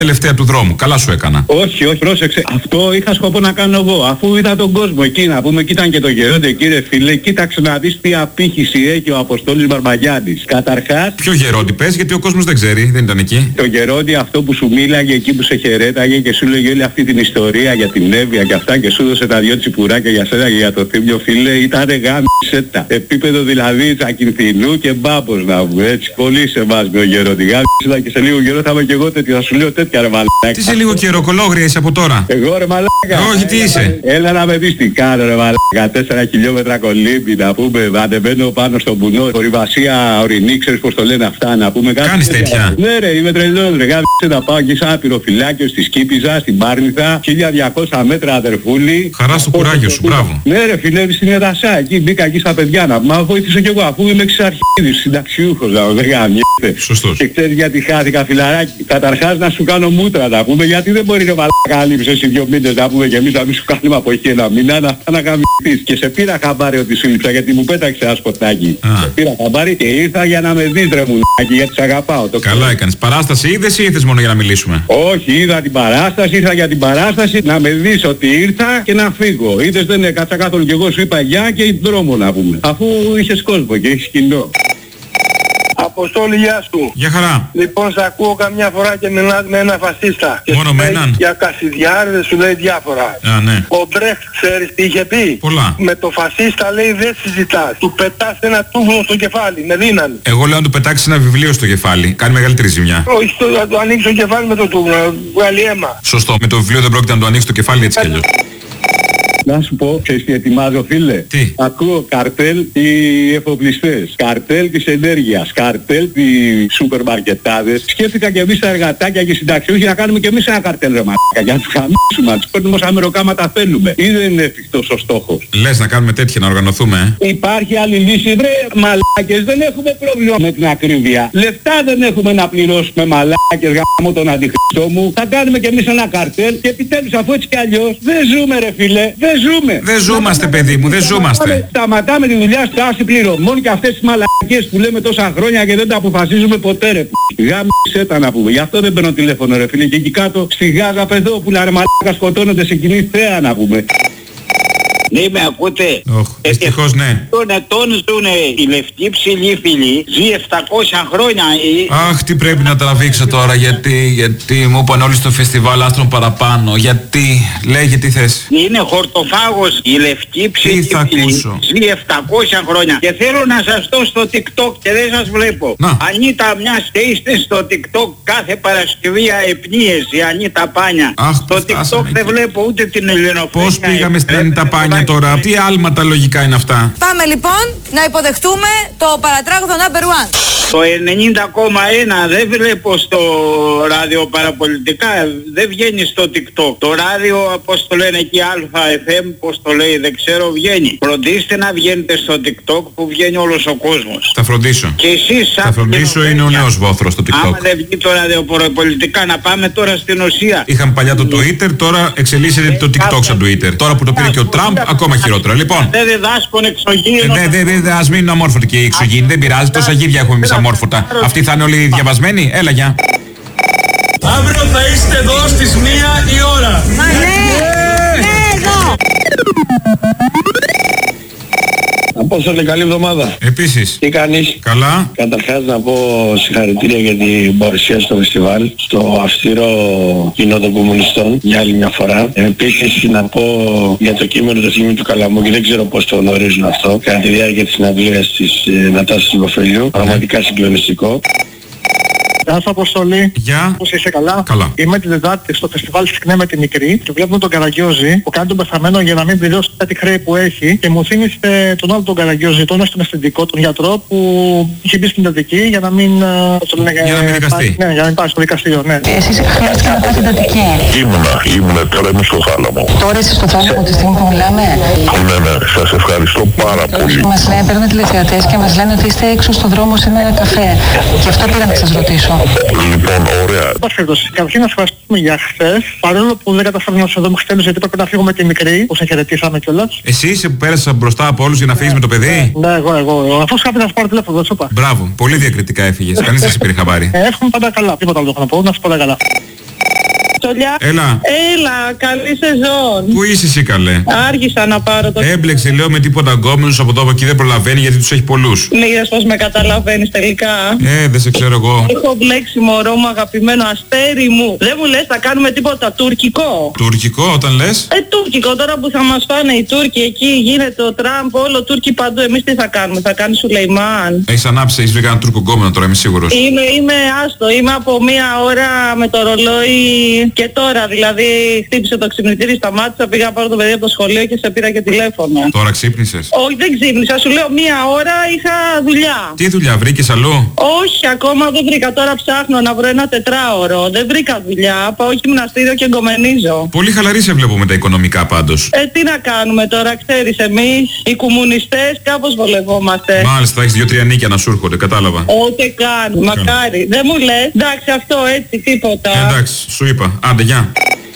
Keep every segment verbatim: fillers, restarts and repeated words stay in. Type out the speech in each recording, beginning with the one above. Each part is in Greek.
τελευταία του δρόμου. Καλά σου έκανα. Όχι, όχι, πρόσεξε. Αυτό είχα σκοπό να κάνω εγώ. Αφού είδα τον κόσμο εκεί να πούμε, και ήταν και το Γερόντι, κύριε φίλε, κοίταξε να δεις τι απήχηση έχει ο Αποστόλης Μπαρμπαγιάννης. Καταρχάς. Ποιο Γερόντι πες, γιατί ο κόσμος δεν ξέρει, δεν ήταν εκεί. Το Γερόντι αυτό που σου μίλαγε εκεί που σε χαιρέταγε και σου λέγε όλη αυτή την ιστορία για την Εύβοια και αυτά και σου έδωσε τα δυο τσιπουράκια για σένα και για το Θήμιο, φίλε, ήταν γάμισε τα. Επίπεδο δηλαδή Τσακινθινού και Μπάμπος να πούμε. Έτσι, πολύ σε εμάς με ο Γερόντι. Γάμισε και σε λίγο καιρό θα είμαι και εγώ τέτοιο, θα σου λέω τέτοια ρε μαλάκα. Τι σε λίγο καιρό, κολόγρια είσαι από τώρα. Εγώ ρε μαλάκα. Όχι, τι είσαι. Έλα να με δεις τι κάνω ρε μαλάκα. Τέσσερα χιλιόμετρα κολύμπι να πούμε. Ανεβαίνω πάνω στον βουνό. Ορειβασία ορεινή, ξέρεις πως το λένε αυτά να πούμε. Κάνεις τέτοια. Ναι ρε, είμαι τρελός ρε. Γάμισε να πάω εκεί σαν πυροφυλάκιο στη Σκύπιζα, στην Πάρνηθα. χίλια διακόσια μέτρα αδερφούλη. Χαρά στο κουράγιο σου, μπράβο. Ναι ρε φιλεύει στην Εδασά. Εκεί μπήκα εκεί στα παιδιά να πούμε. Μα βοήθησα κι εγώ αφού είμαι εξαρχίδης, συνταξιούχος να δεν γάμισε. Σωστός. Και ξέρεις γιατί χάθηκα φιλαράκι. Καταρχάς να σου κάνω μούτρα να πούμε, γιατί δεν μπορεί να μαλάκα λείψες οι δύο μήνες να πούμε και εμείς να μην σου κάνουμε από εκεί ένα μήνα να αυτά να γαμηθείς. Και σε πήρα χαμπάρι ότι σου λείψα γιατί μου πέταξε ένα σποτάκι. Σε πήρα χαμπάρι και ήρθα για να με δεις ρε μουλάκι γιατί σε αγαπάω. Το καλά έκανες. Παράσταση είδες ή ήρθες μόνο για να μιλήσουμε? Όχι, είδα την παράσταση, ήρθα για την παράσταση να με δεις ότι ήρθα και να φύγω. Είδες δεν έκατσα καθόλου και εγώ σου είπα γεια και δρόμο να πούμε. Αφού είχες κόσμο και έχεις κοινό. Αποστόλη, γεια σου. Γεια χαρά. Λοιπόν, σε ακούω καμιά φορά και μιλάς με ένα φασίστα. Μόνο με έναν? Για Κασιδιάριδες σου λέει διάφορα. Α, ναι. Ο Μπρέχτ ξέρεις τι είχε πει? Πολλά. Με το φασίστα λέει δεν συζητάς. Του πετάς ένα τούβλο στο κεφάλι, με δύναμη. Εγώ λέω να του πετάξεις ένα βιβλίο στο κεφάλι. Κάνει μεγαλύτερη ζημιά. Όχι, το, να του ανοίξει το κεφάλι με το τούβλο, να βγάλει αίμα. Σωστό. Με το βιβλίο δεν πρόκειται να του ανοίξει το κεφάλι έτσι κι αλλιώς. Να σου πω, ξέρεις τι ετοιμάζω φίλε? Τι? Ακούω καρτέλ οι εφοπλιστές, καρτέλ της ενέργειας, καρτέλ οι σούπερ μαρκετάδες. Σκέφτηκα και εμείς τα εργατάκια και συνταξιούχοι να κάνουμε και εμείς ένα καρτέλ ρε μαλάκα για να τους χαμίσουμε, να τους παίρνουμε όσα μεροκάματα θέλουμε. Ή δεν είναι εφικτός ο στόχος? Λες να κάνουμε τέτοια, να οργανωθούμε, ε? Υπάρχει άλλη λύση βρε μαλάκες, δεν έχουμε πρόβλημα με την ακρίβεια. Λεφτά δεν έχουμε να πληρώσουμε μαλάκες γάμο τον αντιχριστό μου. Θα κάνουμε και εμείς ένα καρτέλ και επιτέλους αφού έτσι κι αλλιώς δεν ζούμε ρε φίλε. Δεν ζούμε. Δεν ζούμαστε παιδί μου, δεν ζούμαστε. Σταματάμε τη δουλειά στο άση πληρωμών και αυτές τις μαλακίες που λέμε τόσα χρόνια και δεν τα αποφασίζουμε ποτέ ρε. Γάμισε τα να πούμε. Γι' αυτό δεν παίρνω τηλέφωνο ρε φίλε. Και εκεί κάτω στη Γάζα παιδόπουλα ρε μαλάκα σκοτώνονται σε κοινή θέα να πούμε. Ναι, με ακούτε? Oh, δυστυχώς ναι. Τον ετών ζουνε η λευκή ψηλή φίλη, ζει επτακόσια χρόνια. Αχ, τι πρέπει να τραβήξω τώρα, γιατί, γιατί μου είπαν όλοι στο φεστιβάλ άστρων παραπάνω, γιατί, λέγε τι θες. Είναι χορτοφάγος η λευκή ψηλή φίλη, ζει επτακόσια χρόνια και θέλω να σας δω στο TikTok και δεν σας βλέπω. Να. Ανίτα μιας και είστε στο TikTok κάθε Παρασκευή αεπνίες, η Ανίτα Πάνια. Αχ, στο TikTok δεν βλέπω ούτε την ελληνοφρένεια. Πώς πήγαμε στην Ανίτα Πάνια τώρα, τι άλματα λογικά είναι αυτά. Πάμε λοιπόν να υποδεχτούμε το παρατράγουδο number one. Το ενενήντα κόμμα ένα δεν βλέπω στο ράδιο παραπολιτικά, δεν βγαίνει στο TikTok. Το ράδιο, πώς το λένε εκεί, Αλφα εφ εμ, πώς το λέει, δεν ξέρω, βγαίνει. Φροντίστε να βγαίνετε στο TikTok που βγαίνει όλος ο κόσμος. Θα φροντίσω. Και εσείς σαν Θα φροντίσω, είναι ο νέος βόθρος στο TikTok. Άμα δεν βγει το ράδιο παραπολιτικά, να πάμε τώρα στην ουσία. Είχαμε παλιά το Twitter, τώρα εξελίσσεται το TikTok σαν Twitter. Τώρα που το πήρε και ο Τραμπ, ακόμα χειρότερα. Λοιπόν. Δεν διδάσκουν εξωγήινο. Δεν δε, δε, δε, ας μείνουν αμόρφωτοι και οι εξωγήινοι. Δεν πειράζει, τόσα γύρια έχουμε εμείς αμόρφωτα. Αυτοί θα είναι όλοι διαβασμένοι. Έλα, γεια. Αύριο θα είστε εδώ στις μία η ώρα. Μα ναι, ναι, εδώ. Απόστολε, καλή εβδομάδα. Επίσης. Τι κάνεις? Καλά. Καταρχάς να πω συγχαρητήρια για την παρουσία στο φεστιβάλ, στο αυστηρό κοινό των κομμουνιστών, για άλλη μια φορά. Επίσης να πω για το κείμενο του Θήμιου του Καλαμού και δεν ξέρω πώς το γνωρίζουν αυτό, κατά τη διάρκεια της συναυλίας της ε, Νατάσης Λιβοφελιού. Πραγματικά συγκλονιστικό. Γεια σας Αποστολή. Γεια. Πώς είσαι, καλά? Καλά. Είμαι τη Δετάρτη στο φεστιβάλ Συκνέ με τη Μικρή και βλέπουμε τον Καραγκιόζη που κάνει τον πεθαμένο για να μην πληρώσει κάτι χρέη που έχει και μου θύμισε τον άλλο τον Καραγκιόζη, τον στον αισθητικό, τον γιατρό που είχε μπει στην εντατική για να μην... Το λένε, για να μην δικαστεί. Ναι, για να μην πάει στο δικαστήριο, ναι. Εσείς χρειάζεται να πάτε εντατική? Ήμουνα, ήμουνα, τώρα είμαι στο θάλαμο. Τώρα είστε στο θάλαμο τη στιγμή που μιλάμε? Ναι, ναι, σας ευχαριστώ πάρα πολύ. Μας λένε, παίρνουμε τηλεθεατές και μας λένε ότι είστε έξω στον δρόμο σε ένα καφέ. Γι' αυτό πήγα να σας ρωτήσω. Λοιπόν, ωραία. Καταρχήν να ευχαριστούμε για χθες, παρόλο που δεν καταφέραμε να σας δούμε χθες γιατί πρέπει να φύγουμε τη Μικρή, που σε χαιρετήσαμε κιόλας. Εσύ είσαι που πέρασα μπροστά από όλους για να φύγεις με το παιδί? Ναι, εγώ, εγώ. Αφού σου να σου πάρω τηλέφωνο, δεν σου είπα. Μπράβο, πολύ διακριτικά έφυγες. Κανείς δεν σε πήρε χαμπάρι. Ε, εύχομαι πάντα καλά. Τίποτα άλλο δεν έχω να πω, να σου πω τα καλά. Αποστολιά. Έλα. Έλα, καλή σεζόν. Πού είσαι εσύ, καλέ? Άργησα να πάρω το. Έμπλεξε, λέω, με τίποτα γκόμενους από εδώ από εκεί δεν προλαβαίνει γιατί τους έχει πολλούς. Είδες πως με καταλαβαίνεις τελικά. Ε, δεν σε ξέρω εγώ. Έχω μπλέξει μωρό μου αγαπημένο αστέρι μου. Δεν μου λες θα κάνουμε τίποτα τουρκικό. Τουρκικό όταν λες? Ε, τουρκικό τώρα που θα μας φάνε οι Τούρκοι εκεί, γίνεται ο Τραμπ, όλο Τούρκοι παντού. Εμείς τι θα κάνουμε, θα κάνει Σουλεϊμάν. Έχεις ανάψει, έχεις βρει κανένα Τούρκο γκόμενο τώρα, είμαι σίγουρος. Είμαι, είμαι άστο, είμαι από μία ώρα με το ρολόι και τώρα δηλαδή χτύπησε το ξυπνητήρι, σταμάτησα, πήγα να πάρω το παιδί από το σχολείο και σε πήρα και τηλέφωνο. Τώρα ξύπνησες? Όχι, δεν ξύπνησα, σου λέω μία ώρα είχα δουλειά. Τι δουλειά, βρήκες αλλού? Όχι, ακόμα δεν βρήκα, τώρα ψάχνω να βρω ένα τετράωρο. Δεν βρήκα δουλειά, πάω γυμναστήριο και εγκομενίζω. Πολύ χαλαρή σε βλέπω με τα οικονομικά πάντως. Ε, τι να κάνουμε τώρα, ξέρεις, εμείς οι κομμουνιστές κάπως βολευόμαστε. Μάλιστα, έχεις δύο-τρία νίκια να σου έρχονται, κατάλαβα. Ούτε καν, μακάρι. Δεν μου λες, εντάξει αυτό έτσι, τίποτα. Ε, εντάξει, σου είπα. Άντε, γεια.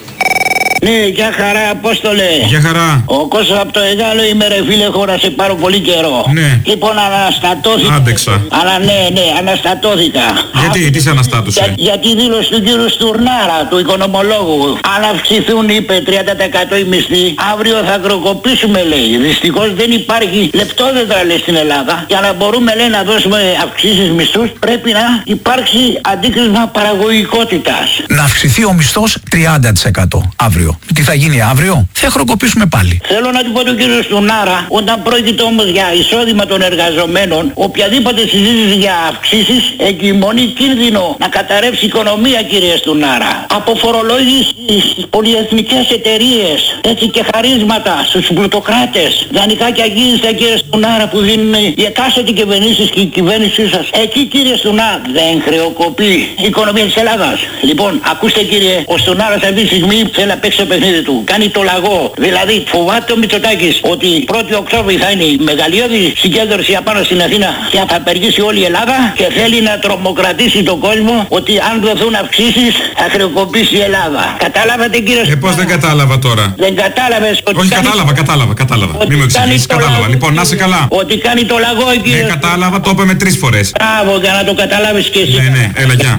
Ναι, για χαρά, Απόστολε. Για χαρά. Ο Κώστας από το Εγάλο είμαι ρε φίλε, χώρασε πάρα πολύ καιρό. Ναι. Λοιπόν, αναστατώθηκα. Άντεξα. Αλλά ναι, ναι, αναστατώθηκα. Γιατί, τι σε αναστάτωσε? Για, για τη δήλωση του κύριου Στουρνάρα, του οικονομολόγου. Αν αυξηθούν, είπε, τριάντα τοις εκατό οι μισθοί, αύριο θα ακροκοπήσουμε, λέει. Δυστυχώς δεν υπάρχει λεπτόδετρα, λέει, στην Ελλάδα. Για να μπορούμε, λέει, να δώσουμε αυξήσεις μισθούς, πρέπει να υπάρξει αντίκρισμα παραγωγικότητας. Να αυξηθεί ο μισθός τριάντα τοις εκατό αύριο. Τι θα γίνει αύριο? Θα χροκοπήσουμε πάλι. Θέλω να του πω τον κύριο Στουρνάρα, όταν πρόκειται όμως για εισόδημα των εργαζομένων, οποιαδήποτε συζήτηση για αυξήσεις εγκυμονεί κίνδυνο να καταρρεύσει η οικονομία, κύριε Στουρνάρα. Από φορολόγηση στις πολυεθνικές εταιρείες, έτσι και χαρίσματα στους πλουτοκράτες, δανεικά και αγγίζιστα, κύριε Στουρνάρα, που δίνουν οι εκάστοτε κυβερνήσεις και η κυβέρνησή σας. Εκεί, κύριε Στουρνάρα, δεν χρεοκοπεί η οικονομία της Ελλάδας. Λοιπόν, ακούστε, κύριε, ο Στουρνάρας αυτή τη στιγμή θέλει να παίξει το παιχνίδι του. Κάνει το λαγό. Δηλαδή φοβάται ο Μητσοτάκης ότι πρώτη Οκτώβρη θα είναι η μεγαλειώδη συγκέντρωση απάνω στην Αθήνα και θα απεργήσει όλη η Ελλάδα και θέλει να τρομοκρατήσει τον κόσμο ότι αν δοθούν αυξήσεις θα χρεοκοπήσει η Ελλάδα. Κατάλαβατε, κύριε? Ε, πώς δεν κατάλαβα τώρα? Δεν κατάλαβες ότι Όχι, κάνει... κατάλαβα, κατάλαβα, κατάλαβα. Μην με εξηγήσεις, κατάλαβα. Λαγό, λοιπόν, να είσαι καλά. Ότι κάνει το λαγό, κύριε. Ναι, κατάλαβα, το είπε με τρεις φορές. Μπράβο, για να το καταλάβεις και εσύ. Ναι, ναι, έλα, γεια.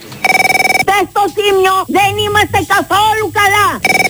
Στο Τίμιο δεν είμαστε καθόλου καλά.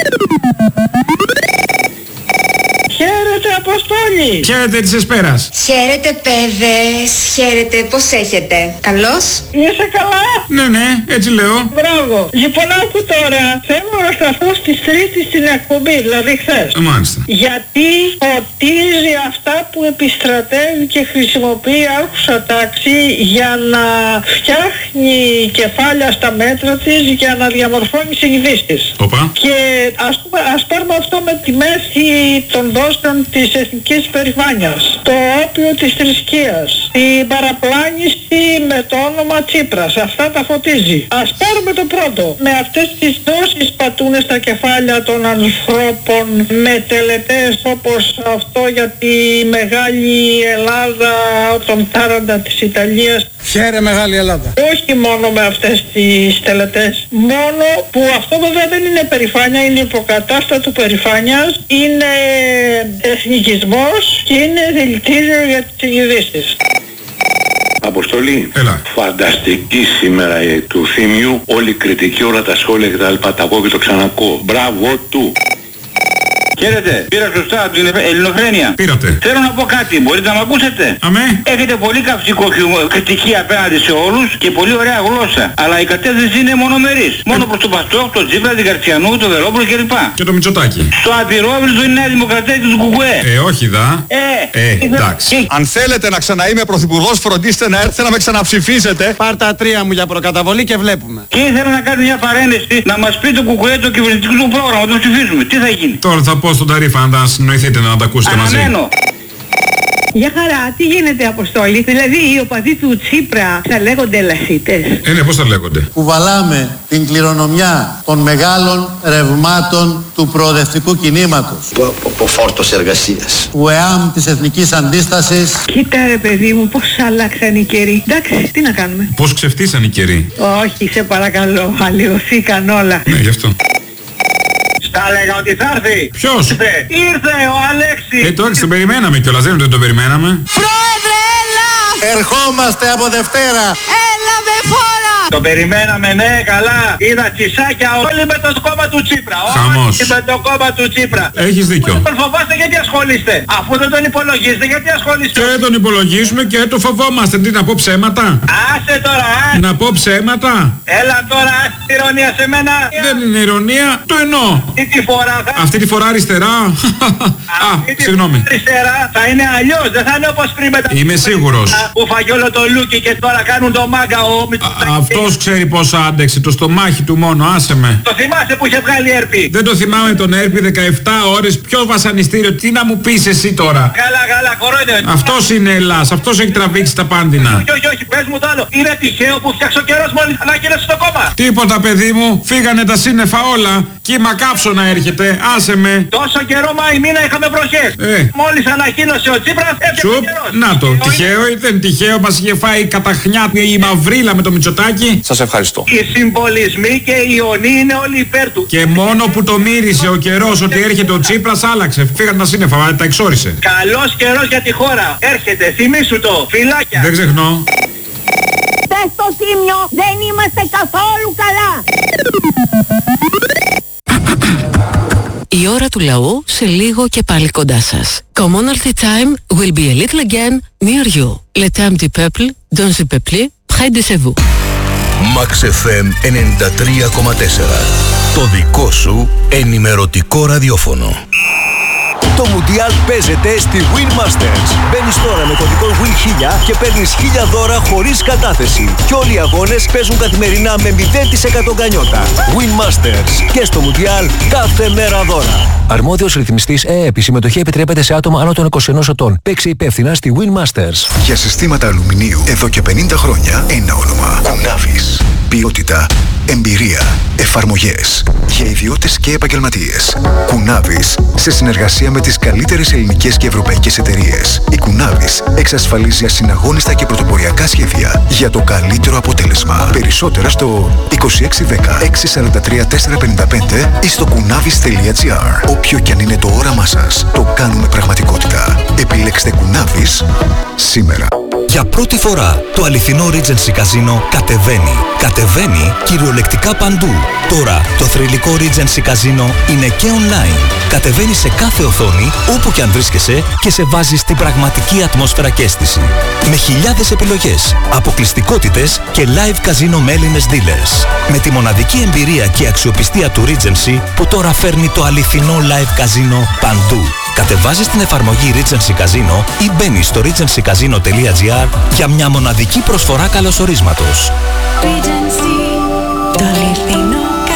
Χαίρετε, Αποστόλη. Χαίρετε της Εσπέρας. Χαίρετε, παιδες. Χαίρετε, πώς έχετε? Καλώς? Είσαι καλά? Ναι, ναι, έτσι λέω. Μπράβο. Λοιπόν, άκου τώρα. Θέλω να σταθώ στις τρεις στην εκπομπή, δηλαδή χθες. Ε, μάλιστα. Γιατί ποτίζει αυτά που επιστρατεύει και χρησιμοποιεί άκουσα τάξη για να φτιάχνει κεφάλια στα μέτρα της, για να διαμορφώνει συγκινήσεις. Οπα. Και ας, πούμε, ας πάρουμε αυτό με τη μέση των δόστων της εθνικής περηφάνειας, το όπιο της θρησκείας, την παραπλάνηση με το όνομα Τσίπρας, αυτά τα φωτίζει. Ας πάρουμε το πρώτο. Με αυτές τις δόσεις πατούνε στα κεφάλια των ανθρώπων με τελετές όπως αυτό για τη μεγάλη Ελλάδα των τάραντα της Ιταλίας. Χαίρε μεγάλη Ελλάδα. Όχι μόνο με αυτές τις τελετές. Μόνο που αυτό βέβαια δεν είναι περηφάνεια, είναι υποκατάστατο περηφάνειας, είναι εθνικισμός και είναι δηλητήριο για τις ειδήσεις. Αποστολή, έλα. Φανταστική σήμερα ε, του Θήμιου, όλη η κριτική, όλα τα σχόλια κτλ. Τα πω και το ξανακώ. Μπράβο του. Χαίρετε, πήρα σωστά την ελληνοφρένεια. Πήρατε. Θέλω να πω κάτι, μπορείτε να με ακούσετε? Αμέ. Έχετε πολύ καυστικό κριτική απέναντι σε όλους και πολύ ωραία γλώσσα. Αλλά η κατεύθυνση είναι μονομερής. Ε... Μόνο προς τον Παστόκ, τον Τσίπρα, την Καρτσιανού, τον Βερόπουλο κλπ. Και το Μητσοτάκη. Στο απειρόβλητο είναι η Νέα Δημοκρατία και του Κουκουέ. Ε, όχι δα. Ε, ε εντάξει. Αν θέλετε να ξαναείμαι πρωθυπουργός, φροντίστε να έρθετε να με ξαναψηφίσετε. Πάρ' τα τρία μου για προκαταβολή και βλέπουμε. Και ήθελα να κάνω μια παρένθεση, να μας πει το Κουκουέ το κυβερνητικό του πρόγραμμα, το ψηφίσουμε. Τι θα γίνει? Τώρα θα πω στον Ταρίφα να τα συνοηθείτε να τα ακούσετε μαζί. Για χαρά, τι γίνεται Αποστόλη? Δηλαδή οι οπαδοί του Τσίπρα θα λέγονται ελασίτες? Ε, ναι, πώς θα λέγονται? Κουβαλάμε την κληρονομιά των μεγάλων ρευμάτων του προοδευτικού κινήματος. Από φόρτος εργασίας. Του ΕΑΜ της Εθνικής Αντίστασης. Κοίτα ρε παιδί μου, πώς άλλαξαν οι καιροί. Εντάξει, τι να κάνουμε? Πώς ξεφτύσαν οι καιροί? Όχι, σε παρακαλώ, αλλοιωθήκαν όλα. Ναι, γι' αυτό. Τα έλεγα ότι θα έρθει. Ποιος? Ήρθε, ήρθε ο Αλέξης. Ε, το έξι τον περιμέναμε κιόλας, δεν είναι ότι τον περιμέναμε. Πρόεδρε, έλα! Ερχόμαστε από Δευτέρα. Έλα με φόρα! Το περιμέναμε, ναι, καλά. Είδα τσισάκια όλοι με το κόμμα του Τσίπρα. Χαμός. Όλοι με το κόμμα του Τσίπρα. Έχεις δίκιο. Τον φοβάστε γιατί ασχολείστε. Αφού δεν τον υπολογίζετε γιατί ασχολείστε. Και τον υπολογίζουμε και το φοβόμαστε. Τι να πω ψέματα. Άσε τώρα, άσε. Να πω ψέματα. Έλα τώρα, άσε την ηρωνία σε μένα. Δεν είναι ηρωνία, το εννοώ. Αυτή τη φορά θα... Αυτή τη φορά αριστερά. Α, συγγνώμη. Αριστερά θα είναι αλλιώς, δεν θα είναι όπως πριν με τα... Είμαι σίγουρος. Που φαγεί όλο το λούκι και τώρα κάνουν το μάγκα ο Μητσοτάκης. Αυτός ξέρει πώς άντεξε, το στομάχι του μόνο, άσε με. Το θυμάσαι που είχε βγάλει έρπη. Δεν το θυμάμαι τον έρπη δεκαεπτά ώρες, ποιο βασανιστήριο, τι να μου πεις εσύ τώρα. Καλά, καλά, κορόιδε. Αυτός είναι Ελλάς, αυτός έχει τραβήξει τα πάντινα. Όχι, όχι, όχι, πες μου το άλλο. Είναι τυχαίο που φτιάξε ο καιρός μόλις ανακοίνωσε στο κόμμα. Τίποτα παιδί μου, φύγανε τα σύννεφα όλα. Κύμα κάψωνα έρχεται, άσε με. Τόσο καιρό Μάη μήνα είχαμε βροχές. Ε. Μόλις ανακοίνωσε ο Τσίπρας έφτιαξε ο καιρός. Να το, τυχαίο ή δεν τυχαίο, μας είχε φάει καταχνιά η μαυρίλα με το Μητσοτάκη. Σας ευχαριστώ. Οι συμβολισμοί και οι ιονοί είναι όλοι υπέρ του. Και μόνο που το μύρισε ο καιρός ότι έρχεται ο Τσίπρας άλλαξε. Φύγανε τα σύννεφα, τα εξόρισε. Καλός καιρός για τη χώρα. Έρχεται, θυμήσου το. Φυλάκια. Δεν ξεχνώ. Πες στο Τίμιο, δεν είμαστε καθόλου καλά. Η ώρα του λαού σε λίγο και πάλι κοντά σας. Commonalty time will be a little again near you. Le temps du peuple, dans le peuple, près de chez vous. Max εφ εμ ενενήντα τρία κόμμα τέσσερα. Το δικό σου ενημερωτικό ραδιόφωνο. Το Μουντιάλ παίζεται στη Win Masters. Μπαίνεις τώρα με κωδικό Win χίλια και παίρνεις χίλια δώρα χωρίς κατάθεση. Και όλοι οι αγώνες παίζουν καθημερινά με μηδέν τοις εκατό γκανιότα. Win Masters. Και στο Μουντιάλ κάθε μέρα δώρα. Αρμόδιος ρυθμιστής ΕΕΠ. Η συμμετοχή επιτρέπεται σε άτομα άνω των είκοσι ενός ετών. Παίξε υπεύθυνα στη Win Masters. Για συστήματα αλουμινίου εδώ και πενήντα χρόνια ένα όνομα. Κουνάβης. Ποιότητα, εμπειρία, εφαρμογές. Για ιδιώτες και επαγγελματίες. Κουνάβης. Σε συνεργασία με τις καλύτερες ελληνικές και ευρωπαϊκές εταιρείες. Η Κουνάβης εξασφαλίζει ασυναγώνιστα και πρωτοποριακά σχέδια για το καλύτερο αποτέλεσμα. Περισσότερα στο είκοσι έξι δέκα έξι σαράντα τρία τετρακόσια πενήντα πέντε ή στο κουνάβης τελεία τζι άρ. Όποιο κι αν είναι το όραμά σας, το κάνουμε πραγματικότητα. Επιλέξτε Κουνάβης σήμερα. Για πρώτη φορά το αληθινό Regency Casino κατεβαίνει. Κατεβαίνει κυριολεκτικά παντού. Τώρα το θρυλικό Regency Casino είναι και online. Κατεβαίνει σε κάθε οθόνη, όπου και αν βρίσκεσαι και σε βάζει στην πραγματική ατμόσφαιρα και αίσθηση. Με χιλιάδες επιλογές, αποκλειστικότητες και live casino με Έλληνες dealers. Με τη μοναδική εμπειρία και αξιοπιστία του Regency που τώρα φέρνει το αληθινό live casino παντού. Κατεβάζεις την εφαρμογή Regency Casino ή μπαίνεις στο regency casino τελεία τζι άρ για μια μοναδική προσφορά καλωσορίσματος. Regency, το αληθινό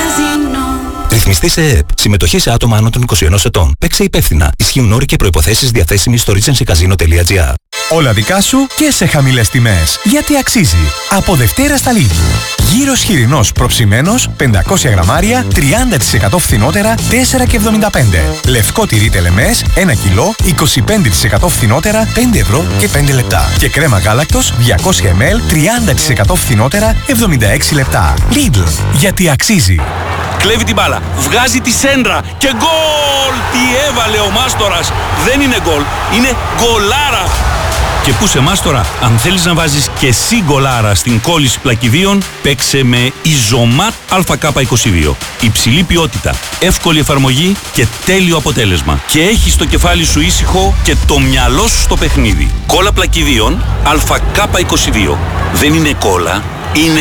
καζίνο. Ρυθμιστής ΕΕΠ. Συμμετοχή σε άτομα άνω των είκοσι ενός ετών. Παίξε υπεύθυνα. Ισχύουν όροι και προϋποθέσεις διαθέσιμοι στο regency casino τελεία τζι άρ. Όλα δικά σου και σε χαμηλές τιμές. Γιατί αξίζει. Από Δευτέρα στα Lidl. Γύρος χοιρινός προψημένος πεντακόσια γραμμάρια τριάντα τοις εκατό φθηνότερα τέσσερα και εβδομήντα πέντε. Λευκό τυρί τελεμές ένα κιλό είκοσι πέντε τοις εκατό φθηνότερα πέντε ευρώ και πέντε λεπτά. Και κρέμα γάλακτος διακόσια μιλιλίτρα τριάντα τοις εκατό φθηνότερα εβδομήντα έξι λεπτά. Lidl. Γιατί αξίζει. Κλέβει την μπάλα, βγάζει τη σέντρα και γκολ! Τι έβαλε ο Μάστορας! Δεν είναι γκολ, είναι γκολάρα! Και πού σε Μάστορα, αν θέλεις να βάζεις και εσύ γκολάρα στην κόλληση πλακιδίων, παίξε με Ιζωμάτ Α Κ είκοσι δύο. Υψηλή ποιότητα, εύκολη εφαρμογή και τέλειο αποτέλεσμα. Και έχεις το κεφάλι σου ήσυχο και το μυαλό σου στο παιχνίδι. Κόλλα πλακιδίων Α Κ είκοσι δύο. Δεν είναι κόλλα, είναι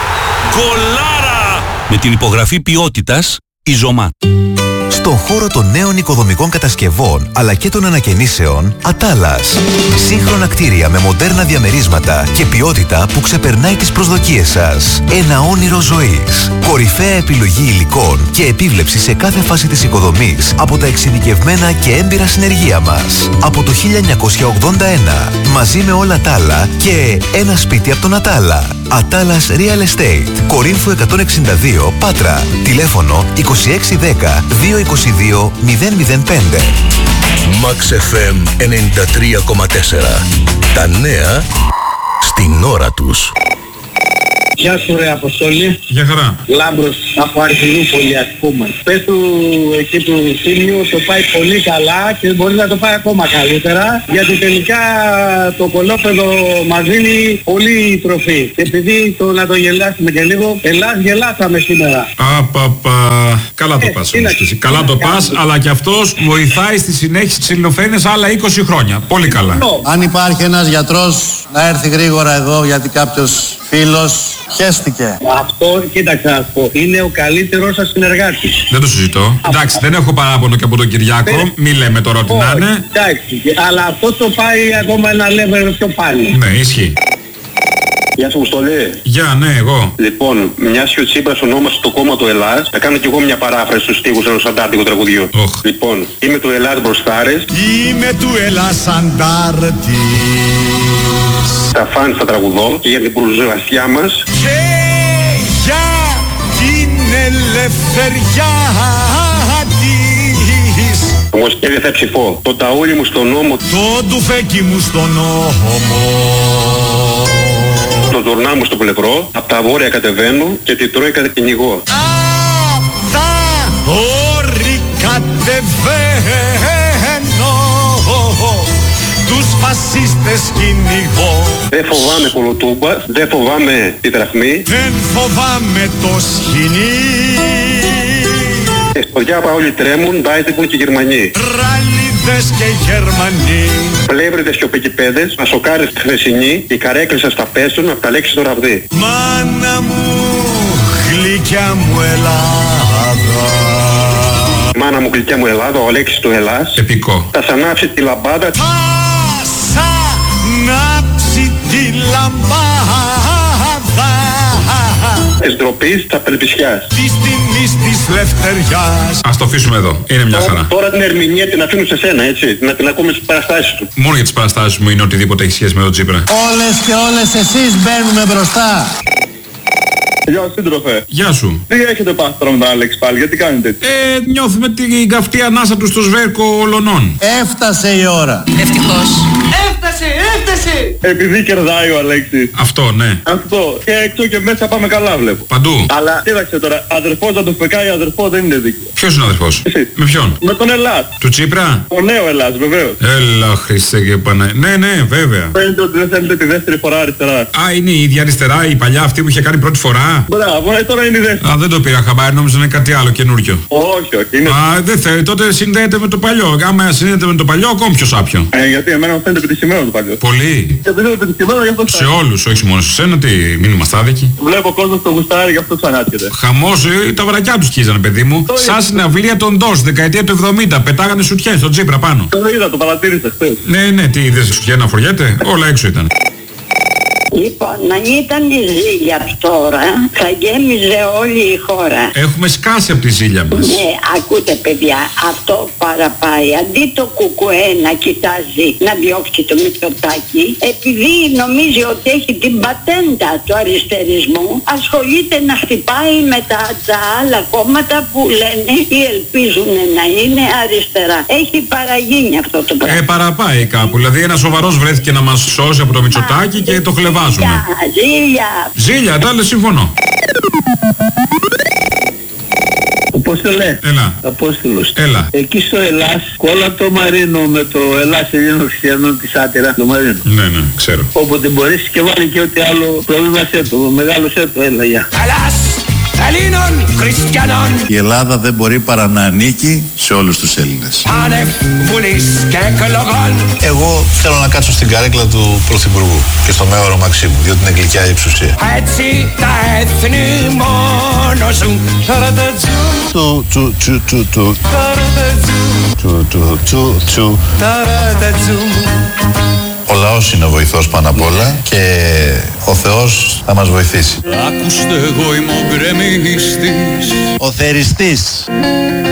γκολάρα! Με την υπογραφή ποιότητας Ιζωμάτ. Στον χώρο των νέων οικοδομικών κατασκευών αλλά και των ανακαινήσεων, Ατάλας. Σύγχρονα κτίρια με μοντέρνα διαμερίσματα και ποιότητα που ξεπερνάει τις προσδοκίες σας. Ένα όνειρο ζωής. Κορυφαία επιλογή υλικών και επίβλεψη σε κάθε φάση της οικοδομής από τα εξειδικευμένα και έμπειρα συνεργεία μας. Από το χίλια εννιακόσια ογδόντα ένα. Μαζί με όλα τα άλλα και ένα σπίτι από τον Ατάλα. Ατάλας Real Estate. Κορίνθου εκατόν εξήντα δύο, Πάτρα. Τηλέφωνο είκοσι έξι δέκα δύο είκοσι δύο μηδέν μηδέν πέντε. Max εφ εμ ενενήντα τρία κόμμα τέσσερα. Τα νέα στην ώρα τους. Γεια σου ρε Αποστόλη. Γεια χαρά. Λάμπρος από Αρχινούπολη ας πούμε. Πες του εκεί του Θήμιου το πάει πολύ καλά και μπορεί να το πάει ακόμα καλύτερα, γιατί τελικά το κολόπεδο μας δίνει πολύ τροφή. Και επειδή το να το γελάσουμε και λίγο, Ελλάς γελάσαμε σήμερα. Απαπα. Καλά το πας όμως. Καλά το πας, αλλά και αυτός βοηθάει στη συνέχιση της ελληνοφρένειας άλλα είκοσι χρόνια. Πολύ καλά. Αν υπάρχει ένας γιατρός να έρθει γρήγορα εδώ, γιατί κάποιος φίλος χέστηκε. Αυτό, κοίταξε να σου πω, είναι ο καλύτερος σας συνεργάτης. Δεν το συζητώ. Εντάξει, δεν έχω παράπονο και από τον Κυριάκο. Μη λέμε τώρα ότι να είναι. Εντάξει, αλλά αυτό το πάει ακόμα ένα level πιο πάνω. Ναι, ισχύει. Γεια σου Αποστολή. Γεια, ναι, εγώ. Λοιπόν, μιας και ο Τσίπρας ονόμασε το κόμμα του Ελλάς, θα κάνω κι εγώ μια παράφραση στους στίχους ενός αντάρτικου τραγουδιού. Oh. Λοιπόν, είμαι του Ελλάς μπροστάρες. Είμαι του Ελλάς αντάρτης. Τα φαν θα τραγουδώ και για την μπουρζουασιά μας. Και για την ελευθεριά της. Όμως και δεν θα ψηφώ. Το ταούλι μου στον νόμο. Το ντουφέκι μου στον νόμο. Το τουρνά μου στο πλευρό. Απ' τα βόρεια κατεβαίνω και τη Τρόικα κυνηγώ. Απ' τα όρη κατεβαίνω. Τους φασίστες κυνηγώ. Δεν φοβάμαι κολοτούμπα, δεν φοβάμαι τη δραχμή. Δεν φοβάμαι το σκηνή. Και στο διάπα όλοι τρέμουν, Ντάιτικουν και Γερμανοί. Ραλίδες και Γερμανοί. Πλεύριδες και οπεκυπέδες, μασοκάρες χθεσινοί, οι καρέκλες σας τα πέσουν απ' τα λέξεις το ραβδί. Μάνα μου, γλυκιά μου Ελλάδα. Μάνα μου γλυκιά μου Ελλάδα, ο Αλέξης του Ελλάς. Επικό. Θα σ' ανάψει τη λαμπάδα. Θα σ' ανάψει τη λαμπάδα. Της ντροπής, της απελπισιάς. Της τιμής της λευτεριάς. Ας το αφήσουμε εδώ. Είναι μια χαρά. Τώρα την ερμηνεία την αφήνω σε σένα, έτσι. Να την ακούμε στις παραστάσεις του. Μόνο για τις παραστάσεις μου είναι οτιδήποτε έχει σχέση με τον Τσίπρα. Όλες και όλες εσείς μπαίνουμε μπροστά. Γεια σου σύντροφε. Γεια σου. Τι έχετε πάθει τώρα με τον Άλεξ πάλι, γιατί κάνετε έτσι? Ε, νιώθουμε την καυτή ανάσα του στο σβέρκο ολονών. Έφτασε η ώρα. Ευτυχώς. Έφτασε, έφτασε! Επειδή κερδάει ο Αλέξης. Αυτό, ναι. Αυτό. Και έξω και μέσα πάμε καλά βλέπω. Παντού. Αλλά κοίταξε τώρα, αδερφός να το φεκάει αδερφό δεν είναι δίκαιο. Ποιος είναι ο αδερφός? Εσύ. Με ποιον? Με τον Ελλάς. Του Τσίπρα? Ο νέο Ελλάς, βεβαίως. Έλα Χριστέ και Πανέ. Ναι, ναι, βέβαια. Φαίνεται ότι δεν θέλετε τη δεύτερη φορά αριστερά. Α, είναι η ίδια αριστερά, η παλιά αυτή που είχε κάνει πρώτη φορά. Μπράβο, ε, τώρα είναι η δεύτερη. Α, δεν το πήρα χαμπάρι, νόμιζα είναι κάτι άλλο καινούριο. Όχι, όχι. Είναι... Α, δεν θέλει, τότε συνδέεται με το παλιό. Άμα συνδέεται με το παλιό, ακόμη πιο σάπιο. Ε, γιατί εμένα μου φαίνεται επιτυχημένο το παλιό. Πολύ. Και δεν είναι επιτυχημένο γι' αυτό. Σε όλους, όχι μόνο σε σένα, τι μην είμαστε άδικοι. Βλέπω κόσμο στο γουστάρι, γι' αυτό ξανάρχεται. Χαμός, ε, τα βρακιά τους σκίζανε, παιδί μου. Σαν συναυλία των ντος, δεκαετία του εβδομήντα. Πετάγανε σουτιέν στον Τσίπρα πάνω. Το είδα, το παρατήρησα χθες. Ναι, ναι, τι είδες σουτιέν να φοριέται, όλα έξω ήταν. Λοιπόν, αν ήταν η ζήλια τώρα, θα γέμιζε όλη η χώρα. Έχουμε σκάσει από τη ζήλια μας. Ναι, ακούτε παιδιά, αυτό παραπάει. Αντί το κουκουέ να κοιτάζει να διώξει το Μητσοτάκη, επειδή νομίζει ότι έχει την πατέντα του αριστερισμού, ασχολείται να χτυπάει με τα, τα άλλα κόμματα που λένε ή ελπίζουν να είναι αριστερά. Έχει παραγίνει αυτό το πράγμα. Ε, παραπάει κάπου. Δηλαδή ένα σοβαρός βρέθηκε να μας σώσει από το Μητσοτάκη και το χλεβάζουμε. Ζήλια. Ζήλια, τα άλλα συμφωνώ. Πώς το λέει? Έλα. Απόστολος. Έλα. Εκεί στο Ελλάς, κόλλα το Μαρίνο με το Ελλάς Ελλήνων Χριστιανών της Άτερα, το Μαρίνο. Ναι, ναι, ξέρω. Όποτε μπορείς και βάλει και ό,τι άλλο προβλήμασέ το, μεγάλωσέ το, έλα, γεια. Ελλάς Ελλήνων Χριστιανών. Η Ελλάδα δεν μπορεί παρά να ανήκει σε όλους τους Έλληνες. Άνευ βουλής και εκλογών. Εγώ θέλω να κάτσω στην καρέκλα του Πρωθυπουργού και στο μέωρο Μαξίμου, διότι είναι γλυκιά η εξουσία. Έτσι τα έθνη μόνο ζουν. Του του του του του του του του του. Ο λαός είναι ο βοηθός πάνω απ' όλα και ο Θεός θα μας βοηθήσει. Άκουστε, εγώ είμαι ο γκρεμιστής, Ο θεριστής.